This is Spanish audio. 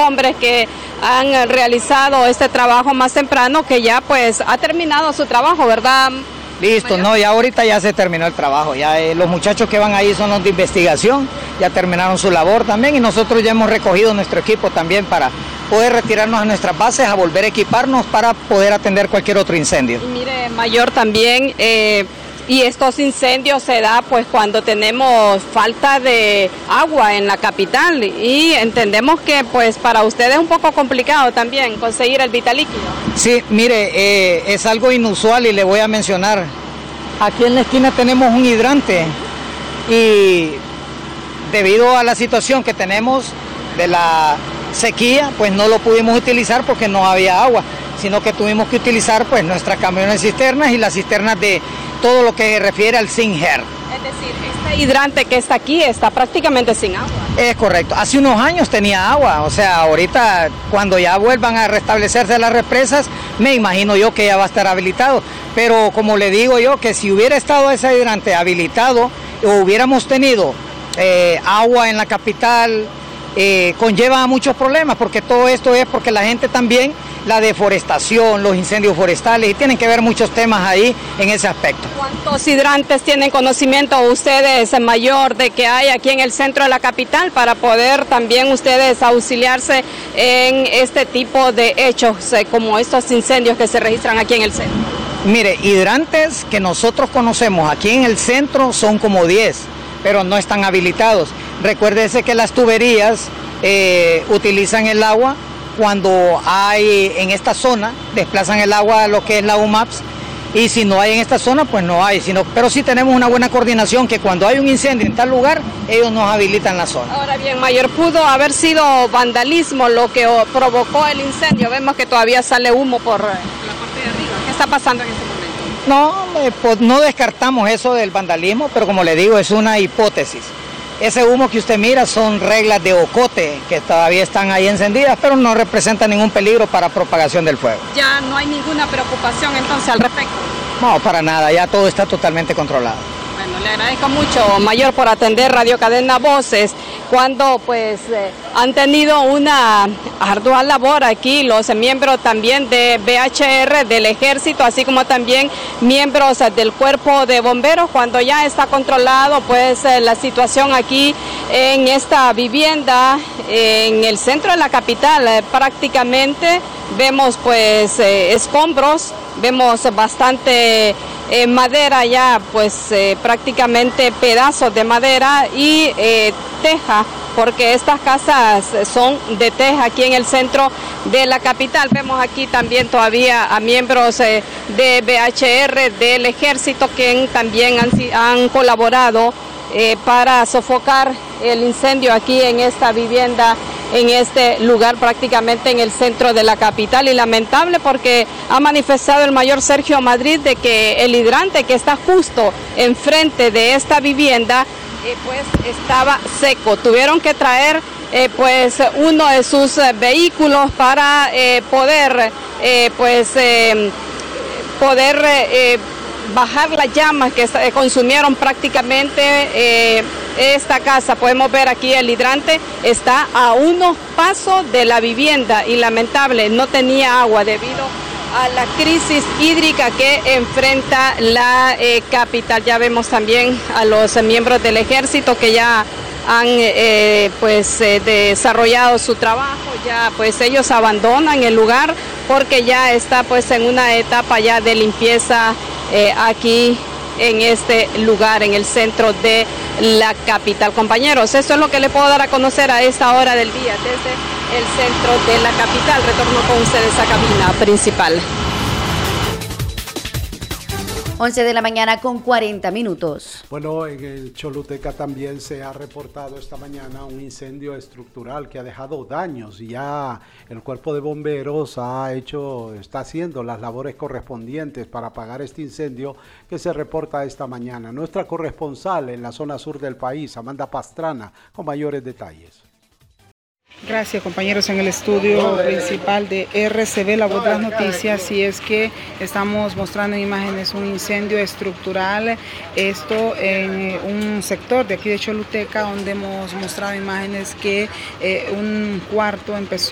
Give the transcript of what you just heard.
hombres que han realizado este trabajo más temprano, que ya pues ha terminado su trabajo, ¿verdad? Listo, no, ya ahorita ya se terminó el trabajo, ya los muchachos que van ahí son los de investigación, ya terminaron su labor también y nosotros ya hemos recogido nuestro equipo también para poder retirarnos a nuestras bases, a volver a equiparnos para poder atender cualquier otro incendio. Y mire, mayor, también, y estos incendios se da pues cuando tenemos falta de agua en la capital y entendemos que pues para ustedes es un poco complicado también conseguir el vital líquido. Sí, mire, es algo inusual y le voy a mencionar. Aquí en la esquina tenemos un hidrante y debido a la situación que tenemos de la sequía, pues no lo pudimos utilizar porque no había agua, sino que tuvimos que utilizar pues nuestras camiones cisternas y las cisternas de todo lo que se refiere al Singer. Es decir, este hidrante que está aquí está prácticamente sin agua. Es correcto, hace unos años tenía agua, o sea, ahorita cuando ya vuelvan a restablecerse las represas, me imagino yo que ya va a estar habilitado, pero como le digo yo, que si hubiera estado ese hidrante habilitado o hubiéramos tenido agua en la capital, conlleva muchos problemas, porque todo esto es porque la gente también, la deforestación, los incendios forestales, y tienen que ver muchos temas ahí en ese aspecto. ¿Cuántos hidrantes tienen conocimiento ustedes, mayor, de que hay aquí en el centro de la capital para poder también ustedes auxiliarse en este tipo de hechos, como estos incendios que se registran aquí en el centro? Mire, hidrantes que nosotros conocemos aquí en el centro son como 10, pero no están habilitados. Recuérdese que las tuberías utilizan el agua cuando hay en esta zona, desplazan el agua a lo que es la UMAPS, y si no hay en esta zona, pues no hay, pero sí tenemos una buena coordinación que cuando hay un incendio en tal lugar, ellos nos habilitan la zona. Ahora bien, mayor, ¿pudo haber sido vandalismo lo que provocó el incendio? Vemos que todavía sale humo por la parte de arriba. ¿Qué está pasando en este momento? No, pues no descartamos eso del vandalismo, pero como le digo, es una hipótesis. Ese humo que usted mira son reglas de ocote que todavía están ahí encendidas, pero no representan ningún peligro para propagación del fuego. Ya no hay ninguna preocupación entonces al respecto. No, para nada, ya todo está totalmente controlado. Bueno, le agradezco mucho, mayor, por atender Radio Cadena Voces, cuando pues han tenido una ardua labor aquí los miembros también de BHR, del Ejército, así como también miembros del Cuerpo de Bomberos, cuando ya está controlado pues la situación aquí en esta vivienda en el centro de la capital. Prácticamente vemos pues escombros, vemos bastante madera ya, pues prácticamente pedazos de madera y teja, porque estas casas son de teja aquí en el centro de la capital. Vemos aquí también todavía a miembros de BHR, del Ejército, que también han colaborado para sofocar el incendio aquí en esta vivienda, en este lugar prácticamente en el centro de la capital. Y lamentable porque ha manifestado el mayor Sergio Madrid de que el hidrante que está justo enfrente de esta vivienda pues estaba seco. Tuvieron que traer pues uno de sus vehículos para poder bajar las llamas que consumieron prácticamente esta casa. Podemos ver aquí el hidrante está a unos pasos de la vivienda y lamentable, no tenía agua debido a la crisis hídrica que enfrenta la capital. Ya vemos también a los miembros del Ejército que ya han desarrollado su trabajo. Ya pues ellos abandonan el lugar porque ya está pues en una etapa ya de limpieza aquí en este lugar, en el centro de la capital. Compañeros, esto es lo que le puedo dar a conocer a esta hora del día desde el centro de la capital. Retorno con ustedes a cabina principal. 11 de la mañana con 40 minutos. Bueno, en el Choluteca también se ha reportado esta mañana un incendio estructural que ha dejado daños y ya el cuerpo de bomberos está haciendo las labores correspondientes para apagar este incendio que se reporta esta mañana. Nuestra corresponsal en la zona sur del país, Amanda Pastrana, con mayores detalles. Gracias, compañeros, en el estudio principal de RCB, La Voz de las Noticias, y es que estamos mostrando en imágenes un incendio estructural, esto en un sector de aquí de Choluteca, donde hemos mostrado imágenes que un cuarto empezó